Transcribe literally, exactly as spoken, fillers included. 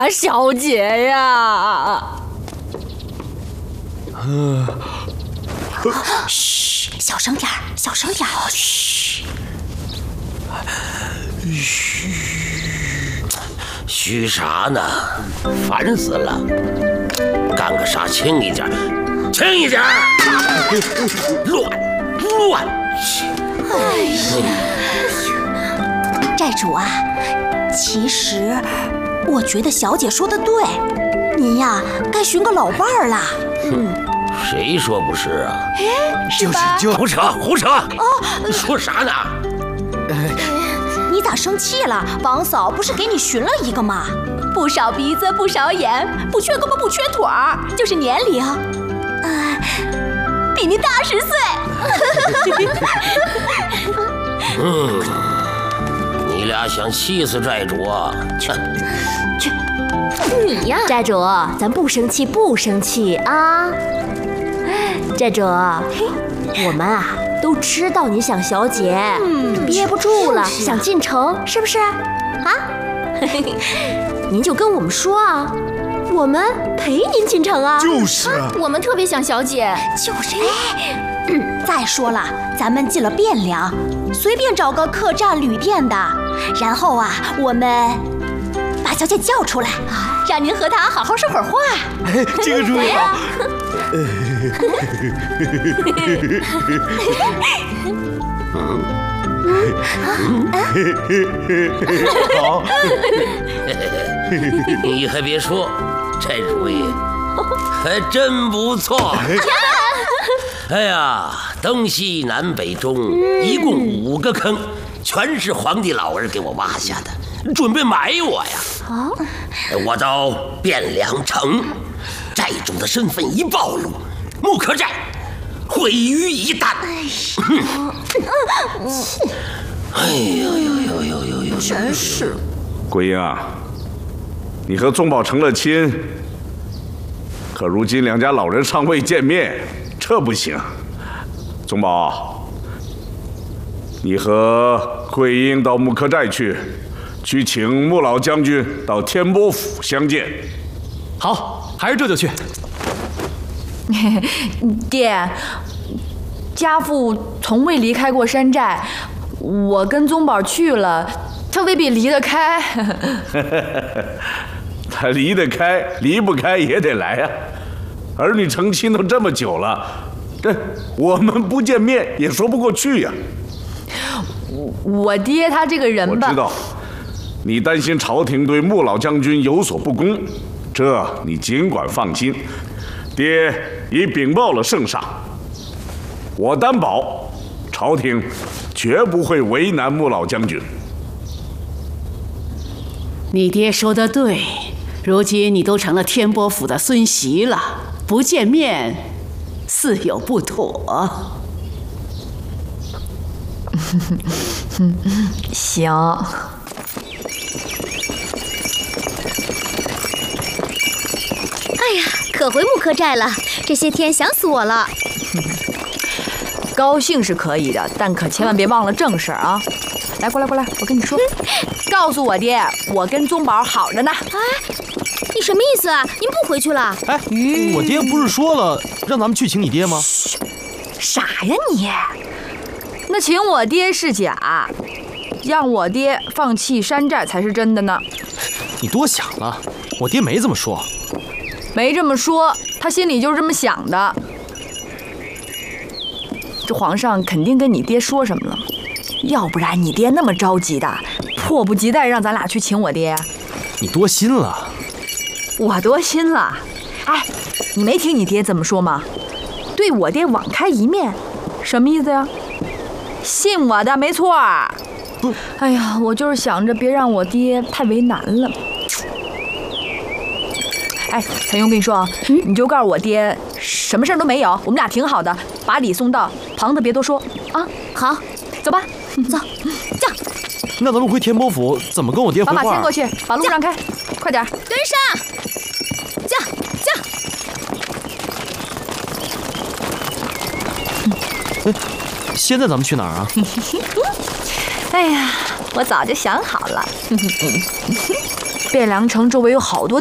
小姐呀！ 嗯。 嘘，小声点儿，小声点儿。 嘘。嘘。嘘啥呢？烦死了！干个啥轻一点，轻一点！乱乱！ 哎呀，寨主啊，其实我觉得小姐说的对，您呀该寻个老伴儿啦。 嗯，谁说不是啊？ 哎，是吧？ 就是就胡扯胡扯！哦，说啥呢？ 你咋生气了？王嫂不是给你寻了一个吗？不少鼻子不少眼，不缺胳膊不缺腿儿，就是年龄，呃，比你大十岁。 嗯，你俩想气死寨主啊？去去， 你呀， 寨主，咱不生气不生气啊！寨主，我们啊。都知道你想小姐，嗯、憋不住了，想进城，是不是？啊？您就跟我们说啊，我们陪您进城啊。 就是啊， 我们特别想小姐。 就是。哎，嗯，再说了，咱们进了汴梁，随便找个客栈、旅店的，然后啊，我们把小姐叫出来，让您和她好好说会儿话。 哎，这个主意好。好， 你还别说，这主意还真不错。哎呀，东西南北中一共五个坑，全是皇帝老儿给我挖下的，准备埋我呀。啊！我到汴梁城，寨主的身份一暴露，木刻寨毁于一旦。哎呦呦呦呦呦呦！ 真是。 桂英啊，你和宗保成了亲，可如今两家老人尚未见面，这不行。宗保，你和桂英到木刻寨去，去请穆老将军到天波府相见。 好，还是这就去。 爹，家父从未离开过山寨，我跟宗保去了，他未必离得开。 他离得开，离不开也得来呀、啊。儿女成亲都这么久了，这我们不见面也说不过去呀、 啊。我爹他这个人吧， 我知道，你担心朝廷对穆老将军有所不公，这你尽管放心，爹已禀报了圣上，我担保，朝廷绝不会为难穆老将军。 你爹说得对，如今你都成了天波府的孙媳了，不见面似有不妥。 行。 哎呀，可回木刻寨了，这些天想死我了。 高兴是可以的，但可千万别忘了正事儿啊！来，过来过来，我跟你说，告诉我爹，我跟宗保好着呢。 哎，你什么意思啊？您不回去了？ 哎，我爹不是说了让咱们去请你爹吗？ 傻呀你！那请我爹是假，让我爹放弃山寨才是真的呢。 你多想了，我爹没这么说。 没这么说，他心里就是这么想的。这皇上肯定跟你爹说什么了，要不然你爹那么着急的，迫不及待让咱俩去请我爹。 你多心了。 我多心了？哎，你没听你爹怎么说吗？对我爹网开一面，什么意思呀？信我的，没错。 不， 哎呀，我就是想着别让我爹太为难了。哎，彩云，我跟你说啊，嗯、你就告诉我爹，什么事儿都没有，我们俩挺好的，把礼送到，旁的别多说啊。 好， 走吧， 走，驾。 那咱们回天波府怎么跟我爹回话？ 把马牵过去，把路让开，快点， 跟上，驾驾。 哎，现在咱们去哪儿啊？ 哎呀，我早就想好了。 汴梁城周围有好多